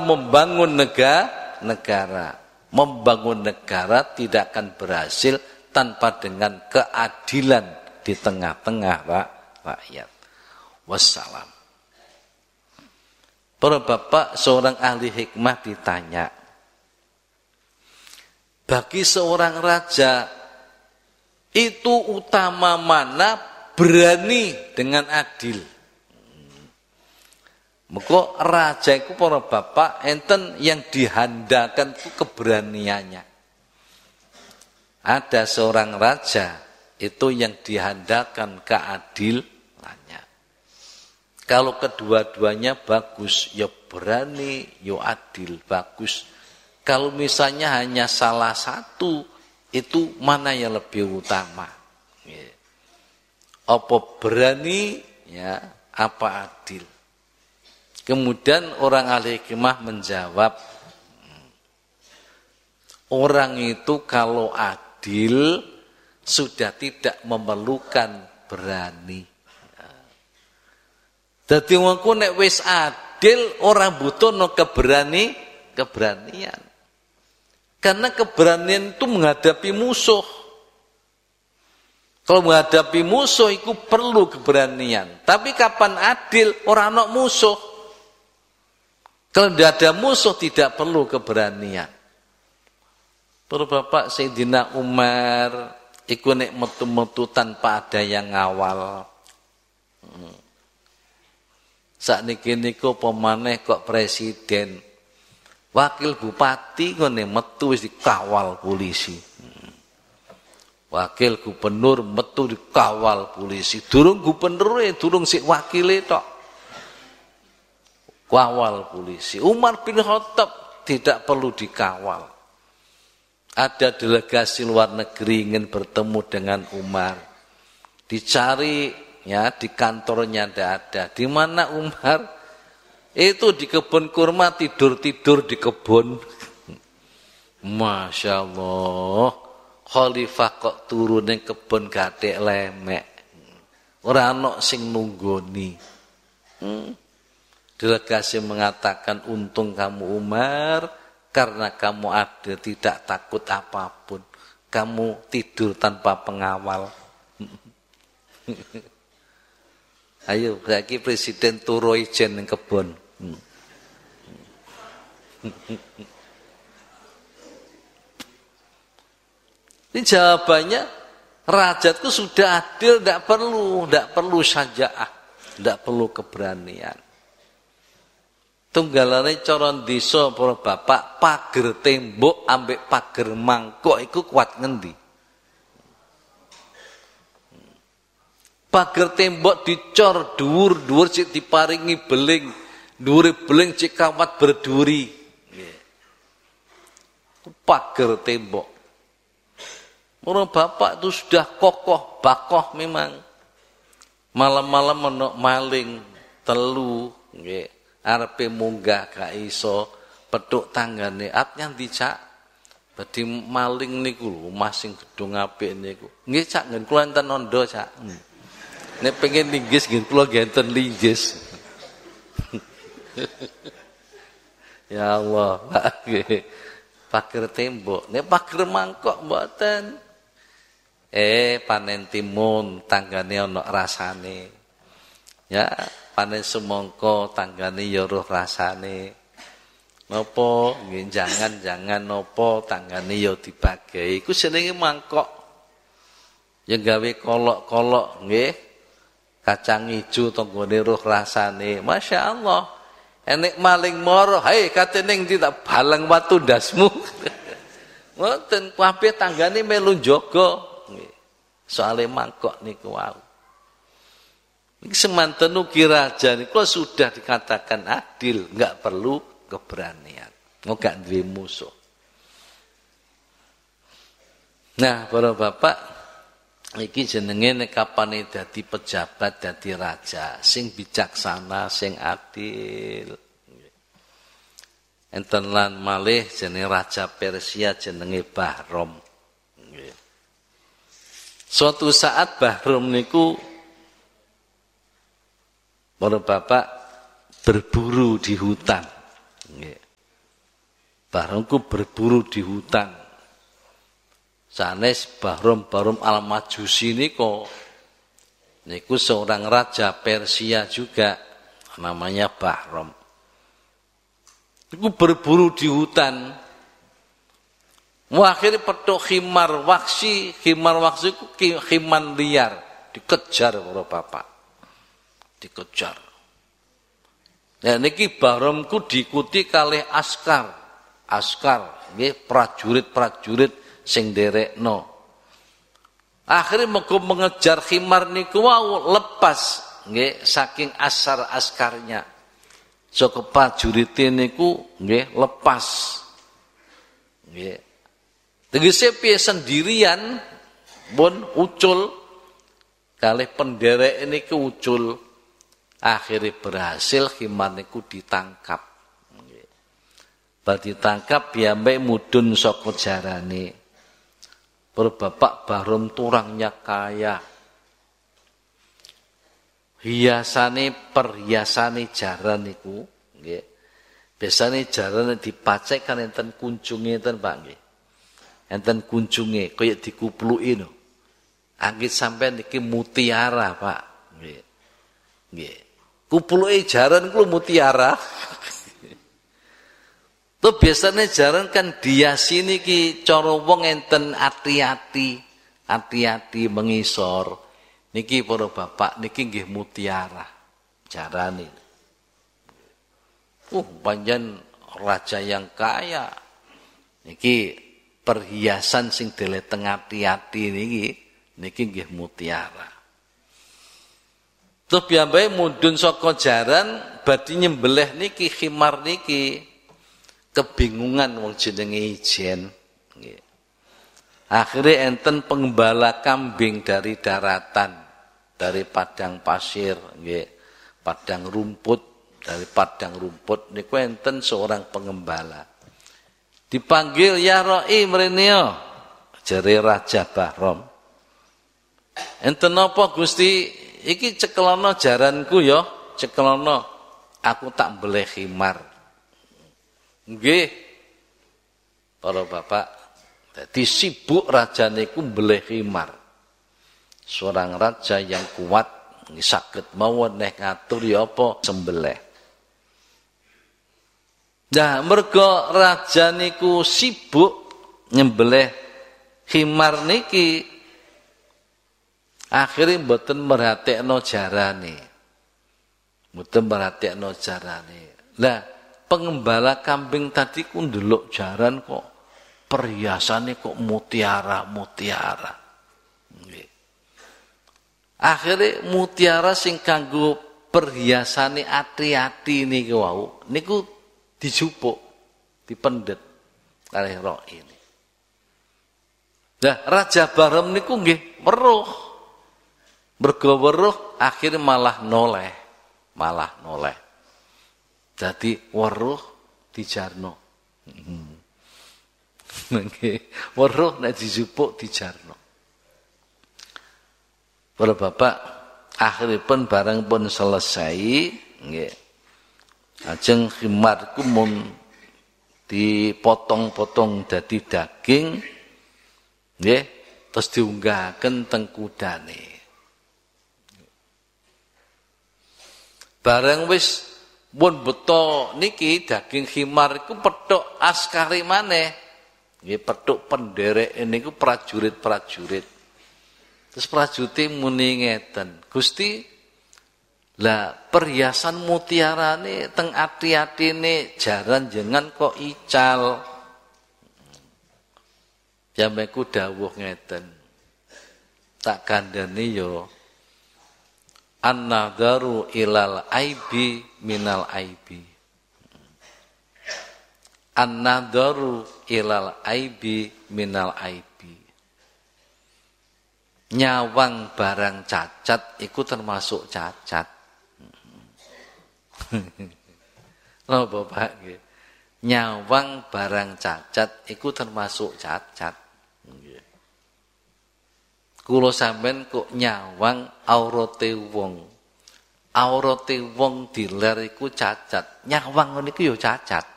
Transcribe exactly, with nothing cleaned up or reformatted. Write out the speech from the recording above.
membangun negara, negara. Membangun negara tidak akan berhasil tanpa dengan keadilan di tengah-tengah rakyat. Wassalam. Para bapak, seorang ahli hikmah ditanya, bagi seorang raja itu utama mana berani dengan adil? Maka raja itu para bapak enten yang dihandalkan itu keberaniannya. Ada seorang raja itu yang dihandalkan keadilannya. Kalau kedua-duanya bagus, ya berani, ya adil, bagus. Kalau misalnya hanya salah satu, itu mana yang lebih utama? Ya. Apa berani, ya, apa adil? Kemudian orang ahli hikmah menjawab, orang itu kalau adil sudah tidak memerlukan berani. Dadi wong ku nek wis adil ora butuh no keberani, keberanian. Karena keberanian itu menghadapi musuh. Kalau menghadapi musuh itu perlu keberanian. Tapi kapan adil orang nok musuh? Kalau tidak ada musuh tidak perlu keberanian. Para bapak Sayyidina Umar iku nek metu-metu tanpa ada yang ngawal. Hmm. Sakniki niku pemaneh kok presiden, wakil bupati ngene metu wis dikawal polisi. Hmm. Wakil gubernur metu dikawal polisi. Durung gubernur e, durung sik wakile tok. Kawal polisi. Umar bin Khattab tidak perlu dikawal. Ada delegasi luar negeri ingin bertemu dengan Umar. Dicari, ya, di kantornya tidak ada. Di mana Umar? Itu di kebun kurma, tidur-tidur di kebun. Masya Allah, khalifah kok turun yang kebun gatek lemek. Ora ana sing nunggoni. Hmm. Delegasi mengatakan, untung kamu Umar, karena kamu ada tidak takut apapun. Kamu tidur tanpa pengawal. Ayo, saiki presiden turu ijen ning kebon. Hmm. Ini jawabannya, raja itu sudah adil, tidak perlu, tidak perlu syaja'ah, tidak perlu keberanian. Tunggalane cara desa para bapak, pager tembok ambek pager mangkok iku kuat ngendi? Pager tembok dicor dhuwur-dhuwur sik diparingi beling, dhuwure beling sik kawat berduri. Pager tembok. Orang bapak itu sudah kokoh, bakoh memang. Malam-malam menok maling, telu, nggih. Arepe munggah gak iso, petuk tanggane at yang dicak. Badhe maling niku lho, masing gedung apik niku. Nggih Cak, ngen kula enten ondo Cak. Hmm. Nek pengen linggis nggih kula enten linggis. Ya Allah, nggih. Pager tembok, nek pager mangkok mboten. Eh panen timun tanggane ana rasane. Ya, panen semangka tanggane ya roh rasane. Napa nggih jangan-jangan napa tanggane ya dibagi. Iku jenenge mangkok. Ya gawe kolok-kolok nggih. Kacang ijo tanggane roh rasane. Masya Allah. Enek maling moro, "Hei katene ndi tak balang watu ndasmu." Ngoten kabeh tanggane melu njaga nggih. Soale mangkok niku wau. Iki semanten ugi raja niku sudah dikatakan adil, enggak perlu keberanian. Enggak duwe musuh. Nah, para bapak, iki jenenge nek kapane dadi pejabat, dadi raja, sing bijaksana, sing adil. Enten lan malih jenenge raja Persia jenenge Bahram. Suatu saat Bahram niku para bapak berburu di hutan. Bahromku berburu di hutan. Sanes Bahrom-Bahrom al-Majusi niku niku seorang raja Persia juga namanya Bahrom. Niku berburu di hutan. Akhirnya petuk khimar waksi, khimar waksi ku khiman liar, dikejar para bapak. Dikejar. Nah niki Bahromku diikuti kalih askar. Askar, nggih prajurit-prajurit sing nderekno. Akhire mengko mengejar khimar niku wau lepas nggih saking asar askarnya. Saka prajurite niku nggih lepas. Nggih. Tegese piye sendirian pun ucul kalih penderek niku ucul. Akhire berhasil khimar niku ditangkap. Bar ditangkap piyambake mudhun saka jarane. Para bapak Bahrom turangnya kaya. Hiasane perhiasane jaran niku nggih. Biasane jaran dipacek kan enten kuncunge enten Pak nggih. Enten kuncunge kaya dikupluki no. Anggit sampean niki mutiara Pak nggih. Nggih. Kupluke jaran kuwi mutiara. Tuh biasanya jaran kan diasi niki cara wong enten ati-ati, ati-ati mengisor. Niki para bapak niki nggih mutiara jarane. Uh, panjen raja yang kaya. Niki perhiasan sing deleteng ati-ati niki niki nggih mutiara. Tuh piyambake mudhun saka jaran badhe nyembelih niki khimar niki. Kebingungan wong jenenge ijen. Nggih. Akhirnya enten pengembala kambing dari daratan, dari padang pasir, nggih. Padang rumput, dari padang rumput niku enten seorang pengembala. Dipanggil ya Roi mrene jare Raja Bahrom. Enten napa Gusti? Iki cekelono jaranku ya, cekelono aku tak mbeleh khimar. Nggih. Para bapak, dadi sibuk raja niku mbeleh khimar. Seorang raja yang kuat saged mawon nek ngatur ya apa sembelih. Nah, mergo raja niku sibuk nyembelih khimar niki akhirnya mboten merhatekno jarane. Mboten merhatekno jarane. Lah pengembala kambing tadi ku ndelok jaran kok perhiasane kok mutiara-mutiara. Nggih. Akhire mutiara sing kanggo perhiasane ati-ati niku wau niku dijupuk, dipendet kalih Rok ini. Nah, Raja Bahrom niku nggih weruh. Mergo weruh akhire malah noleh, malah noleh. Jadi weruh dijarno. Nggih, weruh nek dijupuk dijarno. Para bapak, akhiripun bareng pun selesai, nggih. Ajeng khimar ku mun dipotong-potong dadi daging, nggih, terus diunggahaken teng kudane. Bareng wis pun beto niki daging khimar iku petuk askari maneh. Nggih petuk penderek niku prajurit-prajurit. Terus prajurit muni ngeten, Gusti, lah perhiasan mutiarane teng ati-atine jaran jenengan kok ical. Jameku dawuh ngeten. Tak kandhani yo an-nadharu ilal aibi minal aibi. An-nadharu ilal aibi minal aibi. Nyawang barang cacat iku termasuk cacat. Lho Bapak nggih. Nyawang barang cacat iku termasuk cacat. Nggih. Kula sampean kok nyawang aurate wong. Aurate wong diler iku cacat. Nyawang niku ya cacat.